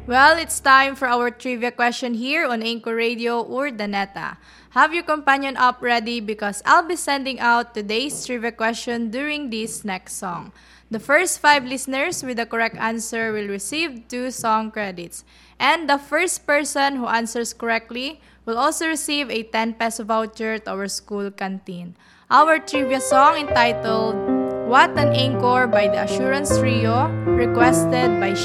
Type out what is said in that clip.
Well, it's time for our trivia question here on Anchor Radio Urdaneta. Have your companion up ready because I'll be sending out today's trivia question during this next song. The first five listeners with the correct answer will receive two song credits. And the first person who answers correctly will also receive a 10 peso voucher to our school canteen. Our trivia song entitled What an Anchor by the Assurance Trio, requested by